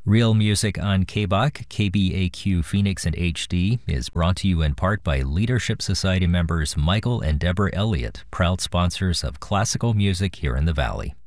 Real Music on KBAQ, KBAQ Phoenix and HD is brought to you in part by Leadership Society members Michael and Deborah Elliott, proud sponsors of classical music here in the Valley.